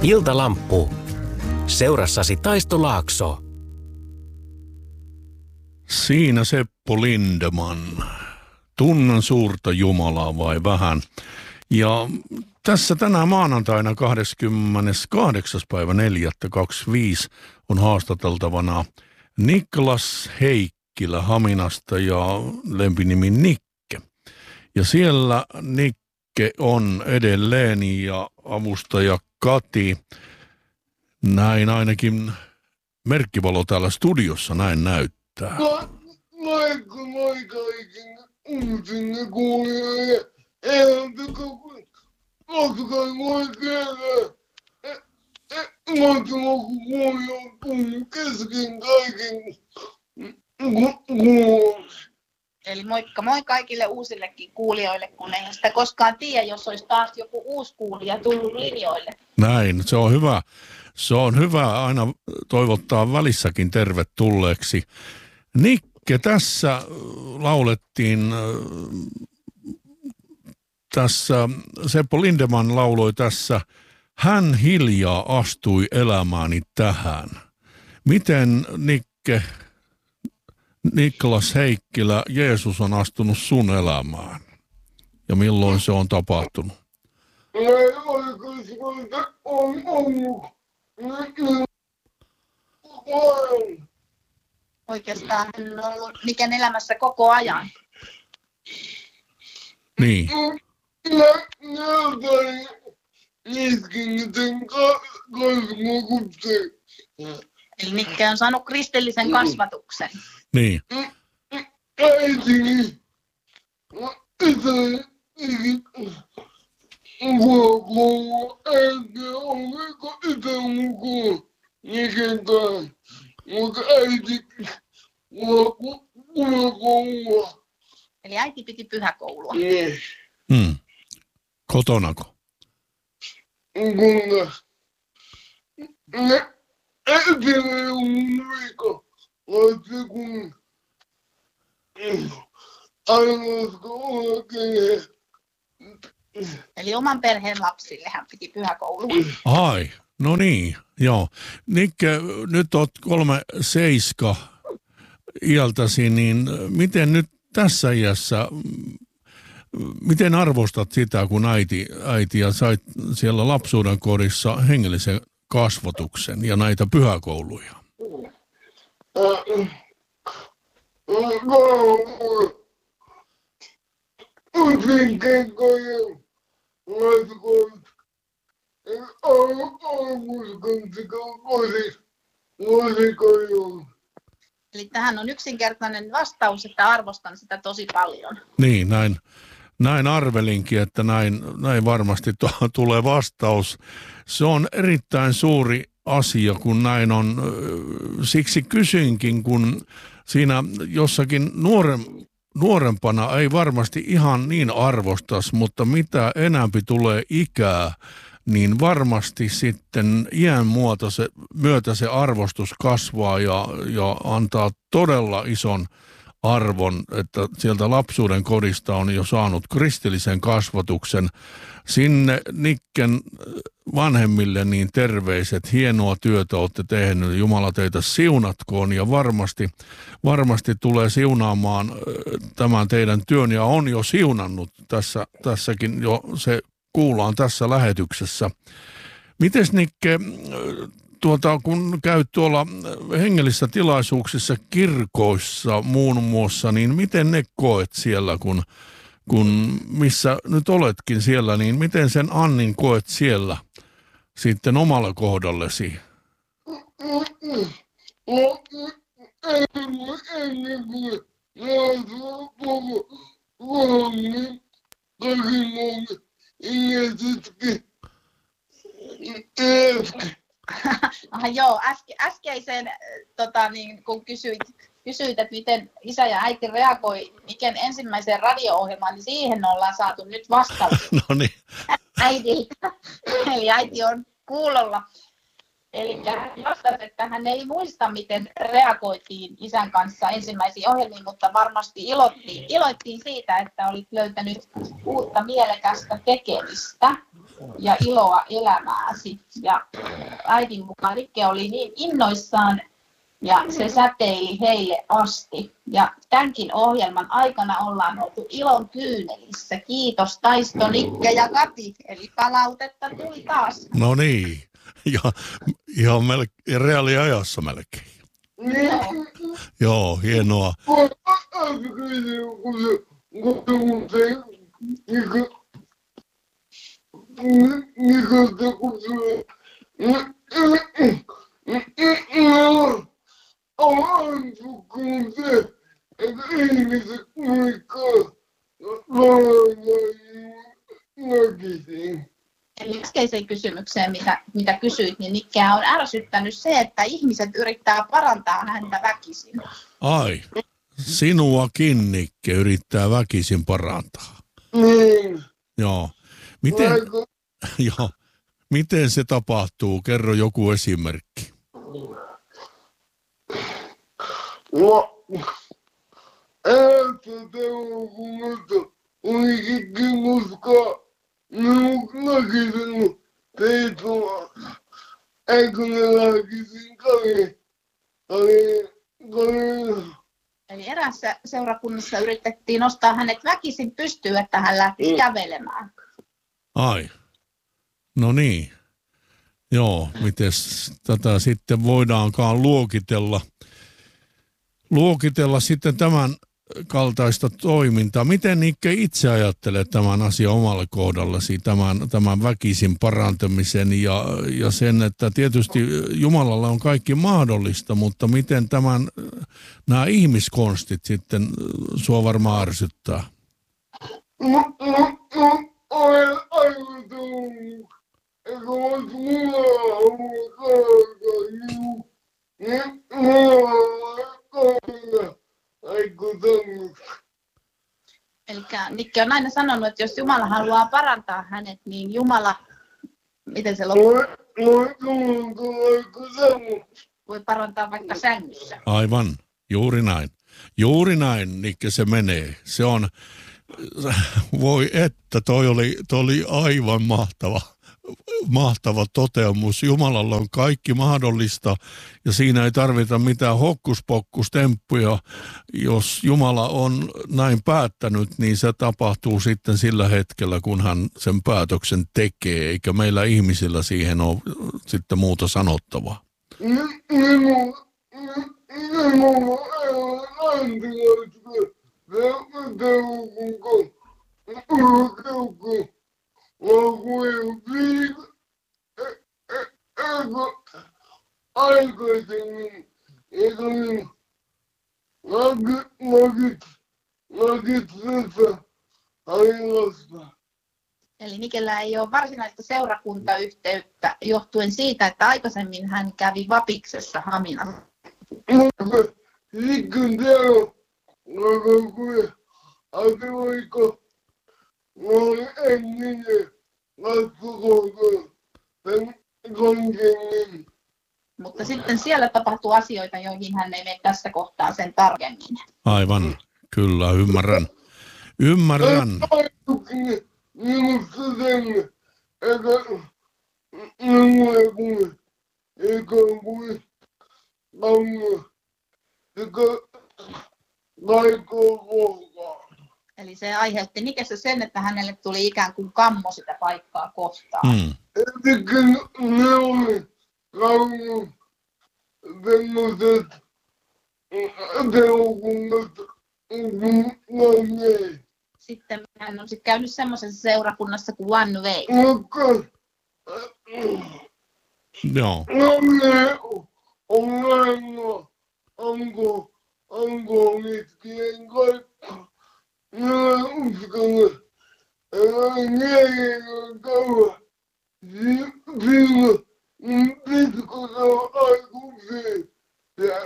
Iltalamppu. Seurassasi Taisto Laakso. Siinä Seppo Lindeman. Tunnen suurta Jumalaa vai vähän? Ja tässä tänään maanantaina 28.4.25 on haastateltavana Niklas Heikkilä Haminasta ja lempinimi Nikke. Ja siellä Nikke on edelleen ja avustaja Kati. Näin ainakin merkkivalo täällä studiossa näin näyttää. Moikka kaikille uusille kuulijoille. Ottakaa mua kerran. Mahtavaa kun kuulija on tullut kesken kaiken kuulun. Eli moikka moi kaikille uusillekin kuulijoille, kun ei sitä koskaan tiedä, jos olisi taas joku uusi kuulija tullut linjoille. Näin, se on hyvä. Se on hyvä aina toivottaa välissäkin tervetulleeksi. Nikke, tässä laulettiin, tässä Seppo Lindeman lauloi tässä, hän hiljaa astui elämääni tähän. Miten Nikke, Niklas Heikkilä, Jeesus on astunut sun elämään? Ja milloin se on tapahtunut? Oikeastaan hän on ollut Niken elämässä koko ajan. Niin. Eli Nikke on saanut kristillisen kasvatuksen. Niin. Äitini, oliko itse mukaan Niken kanssa, mutta äiti pyhäkoulua. Eli äiti piti pyhäkoulua. Kotonako? Kyllä. Äiti ei ollut muika, vaan se kun ainoastaan oikein. Eli oman perheen lapsille hän piti pyhäkoulua. Ai, no niin, joo. Nikke, nyt oot 37 iältäsi, niin miten nyt tässä iässä, miten arvostat sitä, kun äiti ja sait siellä lapsuuden kodissa hengellisen kasvatuksen ja näitä pyhäkouluja? Eli tähän on yksinkertainen vastaus, että arvostan sitä tosi paljon. Niin, näin arvelinkin, että näin varmasti tulee vastaus. Se on erittäin suuri asia, kun näin on. Siksi kysyinkin, kun siinä jossakin nuorempana ei varmasti ihan niin arvostas, mutta mitä enämpi tulee ikää, niin varmasti sitten iän myötä se arvostus kasvaa ja antaa todella ison arvon, että sieltä lapsuuden kodista on jo saanut kristillisen kasvatuksen. Sinne Nikken vanhemmille niin terveiset, hienoa työtä olette tehneet, Jumala teitä siunatkoon ja varmasti tulee siunaamaan tämän teidän työn ja on jo siunannut tässäkin jo se kuullaan tässä lähetyksessä. Mites Nikke, kun käyt tuolla hengellisissä tilaisuuksissa kirkoissa muun muassa, niin miten ne koet siellä, kun missä nyt oletkin siellä, niin miten sen Annin koet siellä sitten omalla kohdallesi? Joo, äskeiseen kun kysyit, että miten isä ja äiti reagoi Niken ensimmäiseen radio-ohjelmaan, niin siihen ollaan saatu nyt vastaus No niin. äidiltä. Eli äiti on kuulolla. Eli hän vastasi, että hän ei muista, miten reagoitiin isän kanssa ensimmäisiin ohjelmiin, mutta varmasti iloittiin siitä, että olit löytänyt uutta mielekästä tekemistä ja iloa elämääsi. Ja äidin mukaan Rikke oli niin innoissaan ja se säteili heille asti. Ja tämänkin ohjelman aikana ollaan oltu ilon kyynelissä. Kiitos Taisto, Nikke ja Kati. Eli palautetta tuli taas. No niin. Ja ihan reaaliajassa melkein. Joo, hienoa. Eli äskeiseen kysymykseen, mitä kysyit, niin Nikkeä on ärsyttänyt se, että ihmiset yrittää parantaa häntä väkisin. Ai, sinuakin Nikke yrittää väkisin parantaa. Joo. Miten se tapahtuu? Kerro joku esimerkki. Eli eräässä seurakunnassa yritettiin nostaa hänet väkisin pystyyn, että hän lähti kävelemään. Ai, no niin. Joo, miten tätä sitten voidaankaan luokitella sitten tämän kaltaista toimintaa. Miten Nikke itse ajattelee tämän asian omalle kohdallasi, tämän väkisin parantamisen ja sen, että tietysti Jumalalla on kaikki mahdollista, mutta miten nämä ihmiskonstit sitten sua varmaan ärsyttää? Eli Nikke on aina sanonut, että jos Jumala haluaa parantaa hänet, niin Jumala, miten se loppuu? Voi parantaa vaikka sängyssä. Aivan, juuri näin. Juuri näin, Nikke, se menee. Se on, voi että, toi oli aivan mahtava toteamus. Jumalalla on kaikki mahdollista ja siinä ei tarvita mitään hokkuspokkustemppuja. Jos Jumala on näin päättänyt, niin se tapahtuu sitten sillä hetkellä, kun hän sen päätöksen tekee, eikä meillä ihmisillä siihen ole sitten muuta sanottavaa. Eli Nikellä ei ole varsinaista seurakuntayhteyttä johtuen siitä, että aikaisemmin hän kävi Vapiksessa Haminassa. Mutta sitten siellä tapahtuu asioita, joihin hän ei mene tässä kohtaa sen tarkemmin. Aivan, kyllä, ymmärrän. Eli se aiheutti Nikessä sen, että hänelle tuli ikään kuin kammo sitä paikkaa kohtaan. Sitten hän on käynyt semmoisessa seurakunnassa kuin One Way. Joo. Onko mitkien kaikka? Minä uskon, että kauan. Silloin pitkä aikuisiin. Ja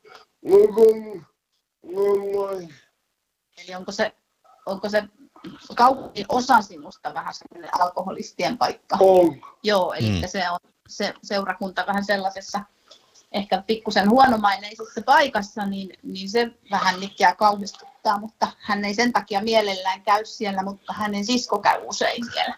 Eli onko se kaupungin osa sinusta vähän sellainen alkoholistien paikka. On. Joo, eli se on se seurakunta vähän sellaisessa ehkä pikkusen huonomaineisessa paikassa, niin se vähän Nikkiä kauhistuttaa, mutta hän ei sen takia mielellään käy siellä, mutta hänen sisko käy usein siellä.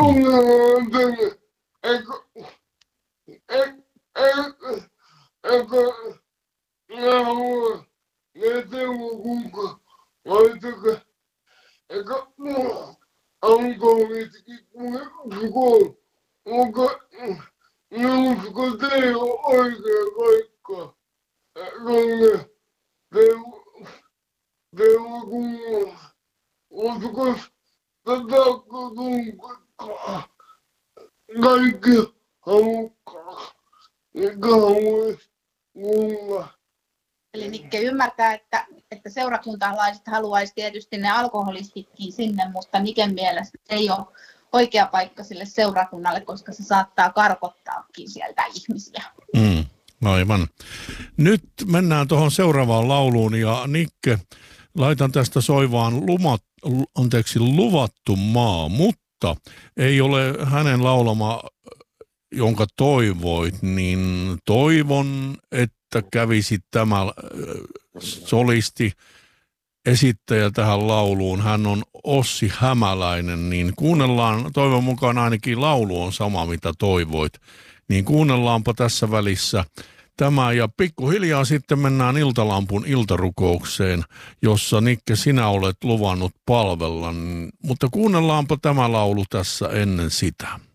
Minusta teillä on oikea paikka. Teillä kun uskos tätä kaikki halukkaat. Eikä haluaisi kuulla. Eli Nikke ymmärtää, että seurakuntalaiset haluaisi tietysti ne alkoholistitkin sinne, mutta Niken mielestä ei ole oikea paikka sille seurakunnalle, koska se saattaa karkottaakin sieltä ihmisiä. Aivan. Nyt mennään tuohon seuraavaan lauluun ja Nikke, laitan tästä soivaan Luvattu maa, mutta ei ole hänen laulama, jonka toivoit, niin toivon, että kävisi tämä solisti esittäjä tähän lauluun. Hän on Ossi Hämäläinen, niin kuunnellaan, toivon mukaan ainakin laulu on sama, mitä toivoit. Niin kuunnellaanpa tässä välissä tämä ja pikkuhiljaa sitten mennään Iltalampun iltarukoukseen, jossa Nikke sinä olet luvannut palvella. Mutta kuunnellaanpa tämä laulu tässä ennen sitä.